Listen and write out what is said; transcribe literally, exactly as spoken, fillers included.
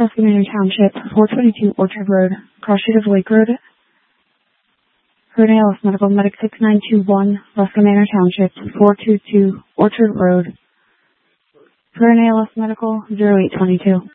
Ruskin Manor Township, four twenty-two Orchard Road, cross street of Lake Road. Hurricane A L S Medical, Medic six nine two one, Ruskin Manor Township, four twenty-two Orchard Road. Hurricane A L S Medical, zero eight two two.